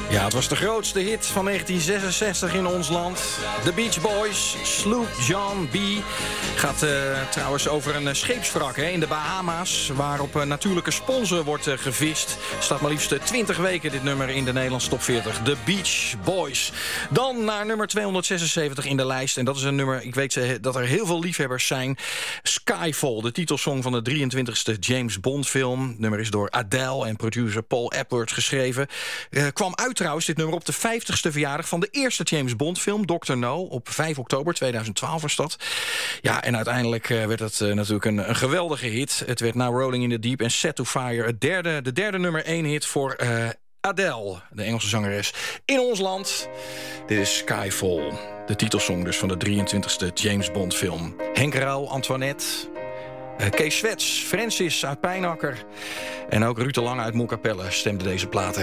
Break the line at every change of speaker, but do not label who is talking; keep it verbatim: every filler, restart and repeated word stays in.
Ja, het was de grootste hit van negentien zesenzestig in ons land. The Beach Boys, Sloop John B. Gaat uh, trouwens over een uh, scheepswrak hè, in de Bahama's, waar op uh, natuurlijke sponsen wordt uh, gevist. Staat maar liefst twintig weken dit nummer in de Nederlandse top veertig. The Beach Boys. Dan naar nummer tweehonderdzesenzeventig in de lijst. En dat is een nummer, ik weet uh, dat er heel veel liefhebbers zijn. Skyfall, de titelsong van de drieëntwintigste James Bond film. Het nummer is door Adele en producer Paul Epworth geschreven. Uh, kwam uit trouwens dit nummer op de vijftigste verjaardag van de eerste James Bond film, doctor No, op vijf oktober tweeduizend twaalf was dat. Ja, en uiteindelijk uh, werd het uh, natuurlijk een, een geweldige hit. Het werd Now Rolling in the Deep en Set to Fire, het derde, de derde nummer één hit voor uh, Adele, de Engelse zangeres, in ons land. Dit is Skyfall, de titelsong dus van de drieëntwintigste James Bond film. Henk Ruil, Antoinette, uh, Kees Swets, Francis uit Pijnakker en ook Ruud de Lange uit Moerkapelle stemden deze platen.